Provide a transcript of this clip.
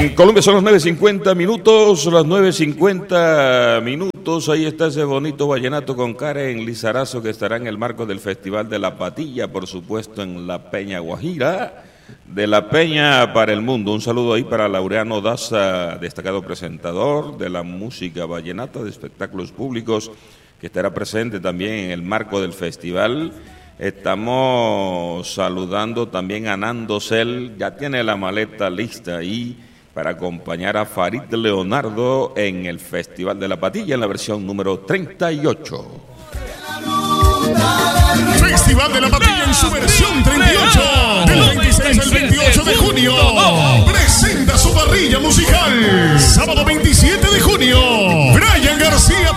En Colombia son las 9:50 minutos, las 9:50 minutos. Ahí está ese bonito vallenato con Karen Lizarazo, que estará en el marco del Festival de la Patilla, por supuesto, en La Peña Guajira, de La Peña para el mundo. Un saludo ahí para Laureano Daza, destacado presentador de la música vallenata de espectáculos públicos, que estará presente también en el marco del festival. Estamos saludando también a Nando Cel, ya tiene la maleta lista ahí para acompañar a Farid Leonardo en el Festival de la Patilla en la versión número 38. Festival de la Patilla en su versión 38, del 26 al 28 de junio, presenta su parrilla musical.